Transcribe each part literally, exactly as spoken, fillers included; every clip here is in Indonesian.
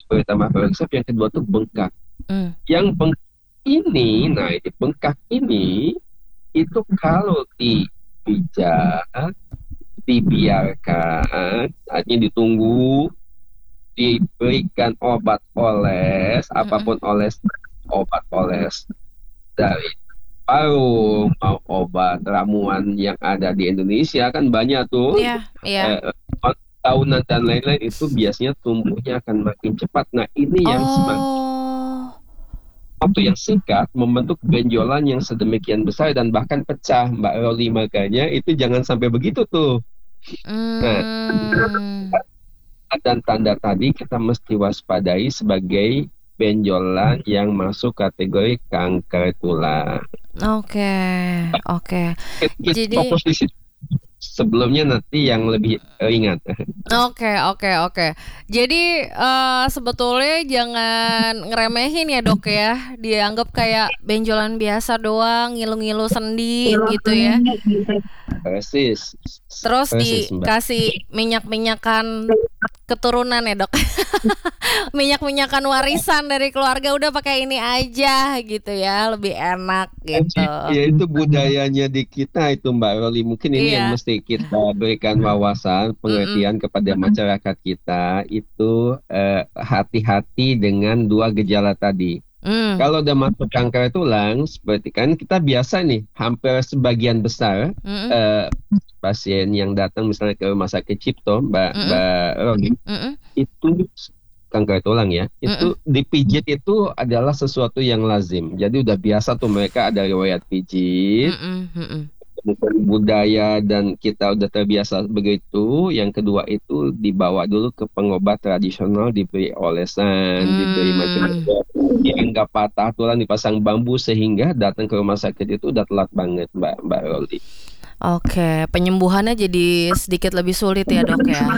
pertama meresap, yang kedua tuh bengkak. Hmm. Yang bengkak ini, nah ini bengkak ini itu kalau dipijat, dibiarkan, artinya ditunggu, diberikan obat oles, Mm-mm. apapun oles, obat oles dari paru, mau obat ramuan yang ada di Indonesia kan banyak tuh, Iya, iya. eh, tahunan dan lain-lain, itu biasanya tumbuhnya akan makin cepat. Nah ini yang semakin Oh. waktu yang singkat membentuk benjolan yang sedemikian besar dan bahkan pecah, Mbak Roli. Makanya itu jangan sampai begitu tuh. Nah, Hmm. dan tanda tadi kita mesti waspadai sebagai benjolan yang masuk kategori kanker tulang. Oke, oke. Kita Jadi, fokus di situ sebelumnya, nanti yang lebih ringan. oke, oke, oke. Jadi eh, sebetulnya jangan ngeremehin ya dok ya. Dianggap kayak benjolan biasa doang, ngilu-ngilu sendi gitu ya. Persis, Terus persis Mbak. dikasih minyak-minyakan keturunan ya dok. Minyak-minyakan warisan dari keluarga, udah pakai ini aja gitu ya, lebih enak gitu. Ya itu budayanya di kita itu Mbak Roli. Mungkin ini yang Iya. mesti kita berikan wawasan, Mm-mm. pengertian kepada masyarakat kita. Itu eh, hati-hati dengan dua gejala tadi. Mm. Kalau udah masuk kanker tulang, seperti kan kita biasa nih, hampir sebagian besar Mm-mm. eh, pasien yang datang misalnya ke rumah sakit Cipto, Mbak Mm-mm. Mbak Roli, Mm-mm. itu kanker tulang ya, Mm-mm. itu dipijit itu adalah sesuatu yang lazim. Jadi udah biasa tuh mereka ada riwayat pijit, Mm-mm. Mm-mm. bukan budaya dan kita udah terbiasa begitu. Yang kedua itu dibawa dulu ke pengobat tradisional, diberi olesan, diberi Mm. macam-macam, dianggap patah tulang, dipasang bambu, sehingga datang ke rumah sakit itu udah telat banget, Mbak Mbak Roli. Oke, penyembuhannya jadi sedikit lebih sulit ya dok ya.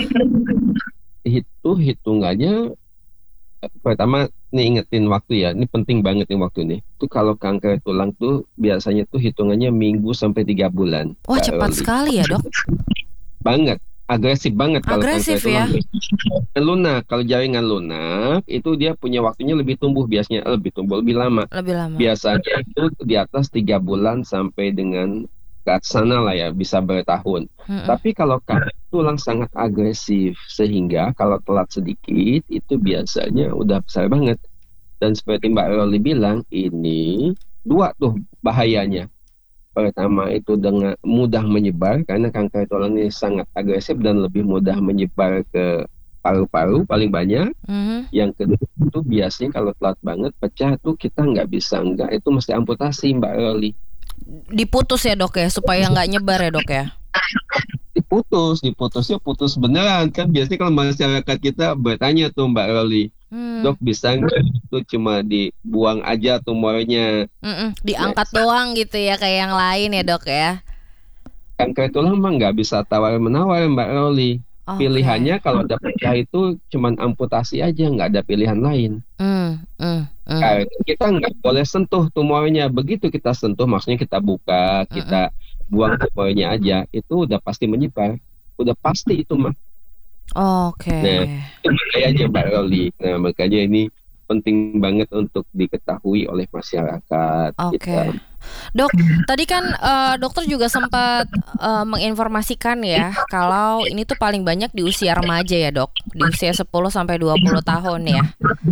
Itu hitungannya eh, pertama nih, ingetin waktu ya, ini penting banget nih waktu nih. Itu kalau kanker tulang tuh biasanya tuh hitungannya minggu sampai tiga bulan, Wah Mbak cepat Roli. sekali ya dok. Banget, agresif banget kalau kanker Agresif ya. tulang. Lunak, kalau jaringan lunak itu dia punya waktunya lebih tumbuh, biasanya eh, lebih tumbuh lebih lama. Lebih lama. Biasanya itu di atas tiga bulan sampai dengan ke atas sana lah ya, bisa bertahun. Mm-mm. Tapi kalau kanker tulang sangat agresif, sehingga kalau telat sedikit itu biasanya udah besar banget. Dan seperti Mbak Roli bilang, ini dua tuh bahayanya. Pertama itu dengan mudah menyebar, karena kanker tulang ini sangat agresif dan lebih mudah menyebar ke paru-paru paling banyak. Mhm. Yang kedua itu biasanya kalau telat banget pecah tuh kita nggak bisa, nggak, itu mesti amputasi Mbak Roli. Diputus ya dok ya, supaya nggak nyebar ya dok ya. Diputus, diputusnya putus beneran kan. Biasanya kalau masyarakat kita bertanya tuh Mbak Roli, Hmm. dok bisa nggak itu cuma dibuang aja tumornya? Mm-mm. Nah, Diangkat doang gitu ya kayak yang lain ya dok ya. kanker tulang mah nggak bisa tawar-menawar Mbak Roli. Oke. Pilihannya kalau ada pecah itu cuman amputasi aja, nggak ada pilihan lain. Hmm, hmm, hmm. Karena kita nggak boleh sentuh tumornya. Begitu kita sentuh, maksudnya kita buka, Mm-mm. kita buang tumornya aja, itu udah pasti menyebar. Udah pasti itu mah. Oke. Nah, itu bahayanya Mbak Roli. Nah, makanya ini penting banget untuk diketahui oleh masyarakat Oke. kita. Dok, tadi kan eh, dokter juga sempat eh, menginformasikan ya kalau ini tuh paling banyak di usia remaja ya dok, di usia sepuluh sampai dua puluh tahun ya,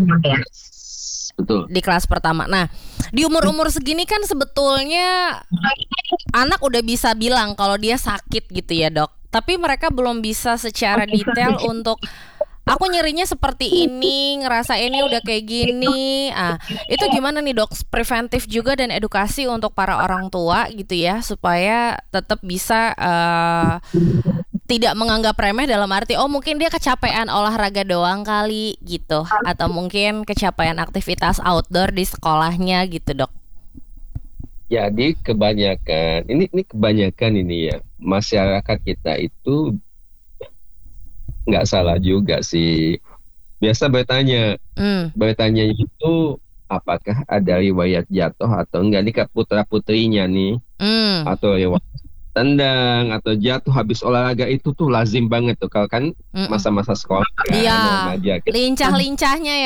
Betul. di kelas pertama. Nah, di umur-umur segini kan sebetulnya anak udah bisa bilang kalau dia sakit gitu ya dok, tapi mereka belum bisa secara detail untuk aku nyerinya seperti ini, ngerasa ini udah kayak gini. Ah, itu gimana nih dok? Preventif juga dan edukasi untuk para orang tua gitu ya, supaya tetap bisa eh, tidak menganggap remeh dalam arti oh mungkin dia kecapean olahraga doang kali gitu, atau mungkin kecapean aktivitas outdoor di sekolahnya gitu dok. Jadi kebanyakan, ini ini kebanyakan ini ya, masyarakat kita itu nggak salah juga sih. Biasa bertanya, Hmm. bertanya itu apakah ada riwayat jatuh atau enggak nih ke putra putrinya nih, Hmm. atau riwayat tendang atau jatuh habis olahraga, itu tuh lazim banget tuh kalau kan Mm-mm. masa-masa sekolah kan, Iya, remaja. lincah-lincahnya ya